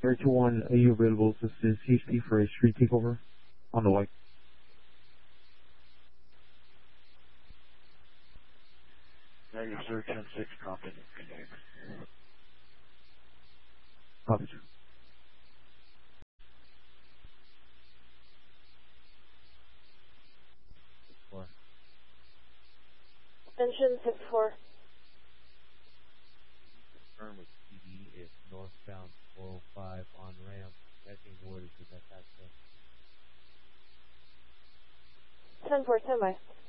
321, are you available to assist CHP for a street takeover on the white? Negative sir, 10-6, Compton. Copy. Extension 64. Confirm with PD is northbound 405 on ramp. Edging Wood is the best access. 10-4, standby.